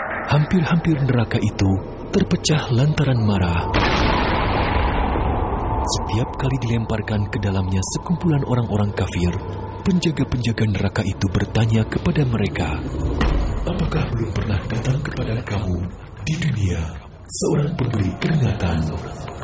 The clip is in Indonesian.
Hampir-hampir neraka itu terpecah lantaran marah. Setiap kali dilemparkan ke dalamnya sekumpulan orang-orang kafir, penjaga-penjaga neraka itu bertanya kepada mereka, "Apakah belum pernah datang kepada kamu di dunia seorang pemberi peringatan